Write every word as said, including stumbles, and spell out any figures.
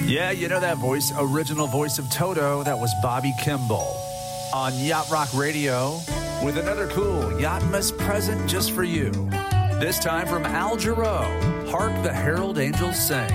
Yeah, you know that voice, original voice of Toto. That was Bobby Kimball on Yacht Rock Radio with another cool Yachtmas present just for you. This time from Al Jarreau, Hark the Herald Angels Sing.